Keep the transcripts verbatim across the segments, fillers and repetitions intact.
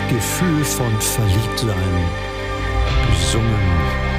Gefühl von Verliebtsein, besungen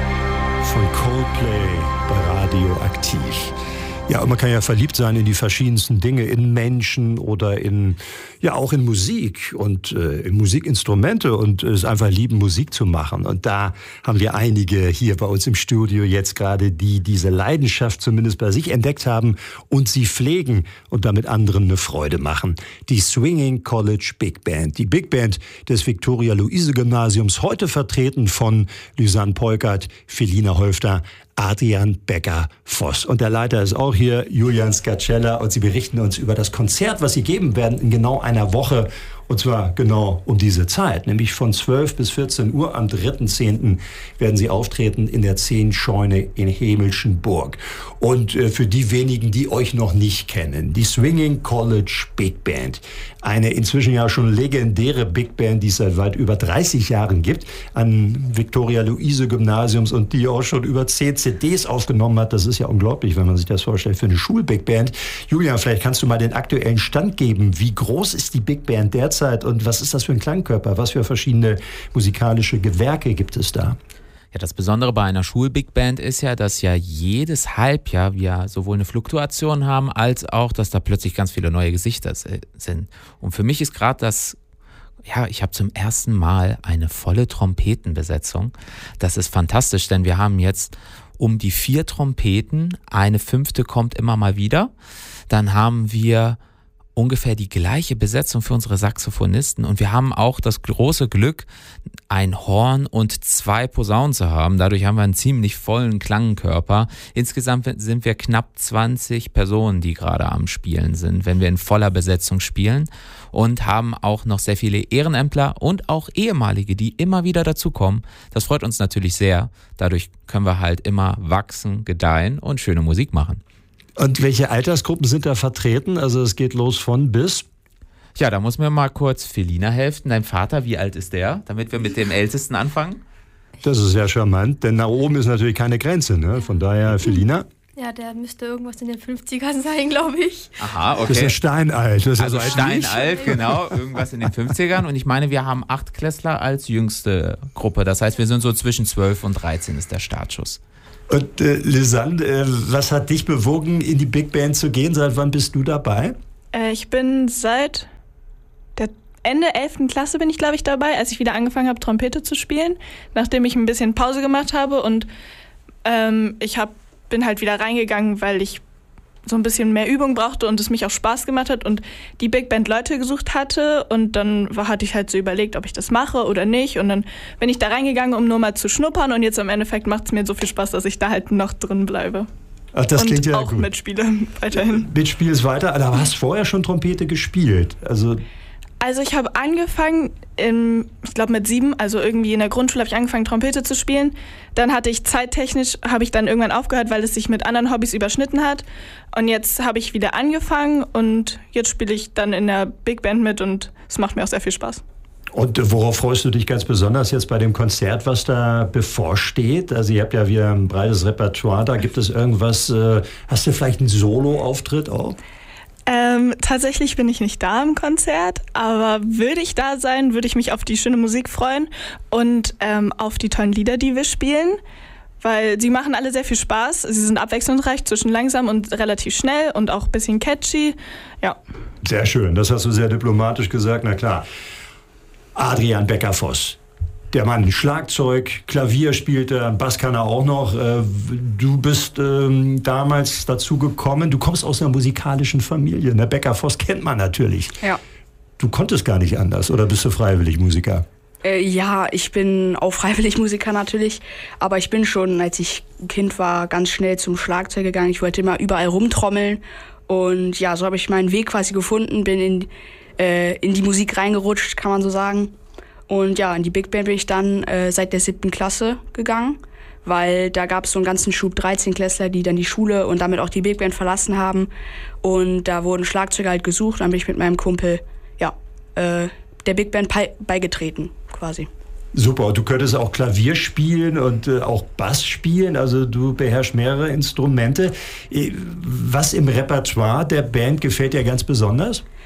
von Coldplay bei Radioaktiv. Ja, und man kann ja verliebt sein in die verschiedensten Dinge, in Menschen oder in, ja, auch in Musik und äh, in Musikinstrumente und es einfach lieben, Musik zu machen. Und da haben wir einige hier bei uns im Studio jetzt gerade, die diese Leidenschaft zumindest bei sich entdeckt haben und sie pflegen und damit anderen eine Freude machen. Die Swinging College Big Band, die Big Band des Viktoria-Luise-Gymnasiums, heute vertreten von Lysanne Peukert, Felina Holfter, Adrian Becker-Voss. Und der Leiter ist auch hier, Julian Scacella, und sie berichten uns über das Konzert, was sie geben werden in genau einer Woche. Und zwar genau um diese Zeit, nämlich von zwölf bis vierzehn Uhr am dritten zehnten werden sie auftreten in der Zehnscheune in Hemelschenburg. Und äh, für die wenigen, die euch noch nicht kennen, die Swinging College Big Band, eine inzwischen ja schon legendäre Big Band, die es seit weit über dreißig Jahren gibt, an Viktoria-Luise-Gymnasiums und die auch schon über zehn C Ds aufgenommen hat. Das ist ja unglaublich, wenn man sich das vorstellt, für eine Schul-Big Band. Julian, vielleicht kannst du mal den aktuellen Stand geben. Wie groß ist die Big Band derzeit? Und was ist das für ein Klangkörper? Was für verschiedene musikalische Gewerke gibt es da? Ja, das Besondere bei einer Schul-Big Band ist ja, dass ja jedes Halbjahr wir sowohl eine Fluktuation haben, als auch, dass da plötzlich ganz viele neue Gesichter sind. Und für mich ist gerade das, ja, ich habe zum ersten Mal eine volle Trompetenbesetzung. Das ist fantastisch, denn wir haben jetzt um die vier Trompeten, eine fünfte kommt immer mal wieder. Dann haben wir ungefähr die gleiche Besetzung für unsere Saxophonisten und wir haben auch das große Glück, ein Horn und zwei Posaunen zu haben. Dadurch haben wir einen ziemlich vollen Klangkörper. Insgesamt sind wir knapp zwanzig Personen, die gerade am Spielen sind, wenn wir in voller Besetzung spielen, und haben auch noch sehr viele Ehrenämtler und auch ehemalige, die immer wieder dazukommen. Das freut uns natürlich sehr. Dadurch können wir halt immer wachsen, gedeihen und schöne Musik machen. Und welche Altersgruppen sind da vertreten? Also es geht los von bis? Ja, da muss mir mal kurz Felina helfen. Dein Vater, wie alt ist der? Damit wir mit dem Ältesten anfangen. Das ist sehr charmant, denn nach oben ist natürlich keine Grenze, ne? Von daher, Felina? Ja, der müsste irgendwas in den fünfzigern sein, glaube ich. Aha, okay. Das ist ja steinalt. Das ist also also steinalt, genau. Irgendwas in den fünfzigern. Und ich meine, wir haben Achtklässler als jüngste Gruppe. Das heißt, wir sind so zwischen zwölf und dreizehn ist der Startschuss. Und äh, Lysanne, äh, was hat dich bewogen, in die Big Band zu gehen? Seit wann bist du dabei? Äh, ich bin seit der Ende elften Klasse bin ich, glaube ich, dabei, als ich wieder angefangen habe, Trompete zu spielen, nachdem ich ein bisschen Pause gemacht habe. Und ähm, ich hab, bin halt wieder reingegangen, weil ich so ein bisschen mehr Übung brauchte und es mich auch Spaß gemacht hat und die Big Band Leute gesucht hatte, und dann war, hatte ich halt so überlegt, ob ich das mache oder nicht, und dann bin ich da reingegangen, um nur mal zu schnuppern, und jetzt im Endeffekt macht es mir so viel Spaß, dass ich da halt noch drin bleibe. Ach, das und klingt ja auch gut. mitspiele weiterhin. Mitspielst weiter, aber hast vorher schon Trompete gespielt? Also Also ich habe angefangen, im, ich glaube mit sieben, also irgendwie in der Grundschule habe ich angefangen, Trompete zu spielen. Dann hatte ich zeittechnisch, habe ich dann irgendwann aufgehört, weil es sich mit anderen Hobbys überschnitten hat. Und jetzt habe ich wieder angefangen und jetzt spiele ich dann in der Big Band mit und es macht mir auch sehr viel Spaß. Und worauf freust du dich ganz besonders jetzt bei dem Konzert, was da bevorsteht? Also ihr habt ja wieder ein breites Repertoire, da gibt es irgendwas, äh, hast du vielleicht einen Solo-Auftritt auch? Ähm, tatsächlich bin ich nicht da im Konzert, aber würde ich da sein, würde ich mich auf die schöne Musik freuen und ähm, auf die tollen Lieder, die wir spielen, weil sie machen alle sehr viel Spaß. Sie sind abwechslungsreich zwischen langsam und relativ schnell und auch ein bisschen catchy. Ja. Sehr schön, das hast du sehr diplomatisch gesagt, na klar. Adrian Becker-Voss. Der Mann Schlagzeug, Klavier spielt er, Bass kann er auch noch. Du bist ähm, damals dazu gekommen, du kommst aus einer musikalischen Familie. Der Becker-Voss kennt man natürlich. Ja. Du konntest gar nicht anders, oder bist du freiwillig Musiker? Äh, ja, ich bin auch freiwillig Musiker natürlich, aber ich bin schon, als ich Kind war, ganz schnell zum Schlagzeug gegangen. Ich wollte immer überall rumtrommeln und ja, so habe ich meinen Weg quasi gefunden, bin in, äh, in die Musik reingerutscht, kann man so sagen. Und ja, in die Big Band bin ich dann äh, seit der siebten Klasse gegangen, weil da gab es so einen ganzen Schub dreizehn-Klässler, die dann die Schule und damit auch die Big Band verlassen haben. Und da wurden Schlagzeuger halt gesucht. Dann bin ich mit meinem Kumpel ja, äh, der Big Band beigetreten quasi. Super, du könntest auch Klavier spielen und äh, auch Bass spielen, also du beherrschst mehrere Instrumente. Was im Repertoire der Band gefällt dir ganz besonders?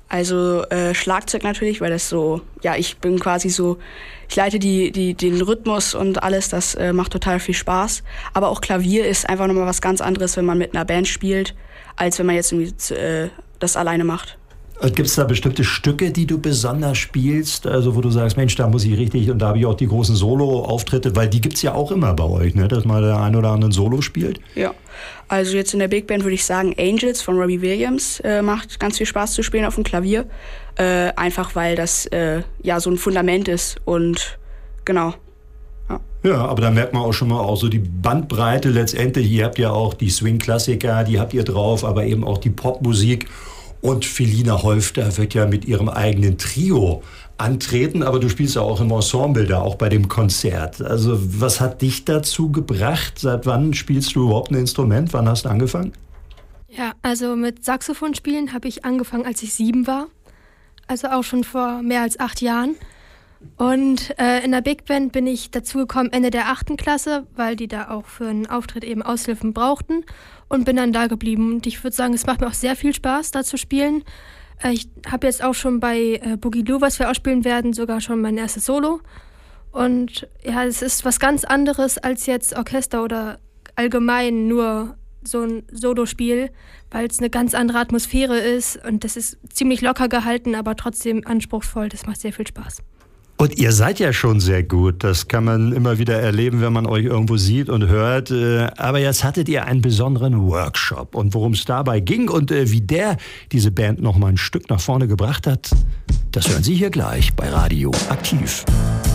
Also äh, Schlagzeug natürlich, weil das so, ja, ich bin quasi so, ich leite die, die, den Rhythmus und alles, das äh, macht total viel Spaß. Aber auch Klavier ist einfach nochmal was ganz anderes, wenn man mit einer Band spielt, als wenn man jetzt irgendwie äh, das alleine macht. Gibt es da bestimmte Stücke, die du besonders spielst, also wo du sagst, Mensch, da muss ich richtig, und da habe ich auch die großen Solo-Auftritte, weil die gibt es ja auch immer bei euch, ne? Dass mal der ein oder andere ein Solo spielt? Ja, also jetzt in der Big Band würde ich sagen, Angels von Robbie Williams äh, macht ganz viel Spaß zu spielen auf dem Klavier, äh, einfach weil das äh, ja so ein Fundament ist und genau. Ja. Ja, aber da merkt man auch schon mal auch so die Bandbreite letztendlich. Ihr habt ja auch die Swing-Klassiker, die habt ihr drauf, aber eben auch die Popmusik. Und Felina Holfter wird ja mit ihrem eigenen Trio antreten, aber du spielst ja auch im Ensemble da, auch bei dem Konzert. Also was hat dich dazu gebracht? Seit wann spielst du überhaupt ein Instrument? Wann hast du angefangen? Ja, also mit Saxophon spielen habe ich angefangen, als ich sieben war. Also auch schon vor mehr als acht Jahren. Und äh, in der Big Band bin ich dazugekommen Ende der achten Klasse, weil die da auch für einen Auftritt eben Aushilfen brauchten, und bin dann da geblieben. Und ich würde sagen, es macht mir auch sehr viel Spaß, da zu spielen. Äh, ich habe jetzt auch schon bei äh, Boogie-Loo, was wir ausspielen werden, sogar schon mein erstes Solo. Und ja, es ist was ganz anderes als jetzt Orchester oder allgemein nur so ein Solospiel, weil es eine ganz andere Atmosphäre ist und das ist ziemlich locker gehalten, aber trotzdem anspruchsvoll. Das macht sehr viel Spaß. Und ihr seid ja schon sehr gut, das kann man immer wieder erleben, wenn man euch irgendwo sieht und hört. Aber jetzt hattet ihr einen besonderen Workshop, und worum es dabei ging und wie der diese Band noch mal ein Stück nach vorne gebracht hat, das hören Sie hier gleich bei Radio Aktiv.